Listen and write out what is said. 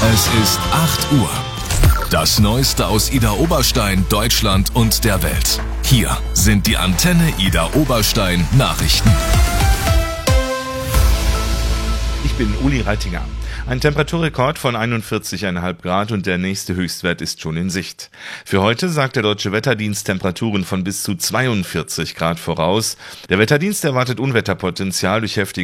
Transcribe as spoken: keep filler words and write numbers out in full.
Es ist acht Uhr. Das Neueste aus Idar-Oberstein, Deutschland und der Welt. Hier sind die Antenne Idar-Oberstein Nachrichten. Ich bin Uli Reitinger. Ein Temperaturrekord von einundvierzig Komma fünf Grad und der nächste Höchstwert ist schon in Sicht. Für heute sagt der Deutsche Wetterdienst Temperaturen von bis zu zweiundvierzig Grad voraus. Der Wetterdienst erwartet Unwetterpotenzial durch heftige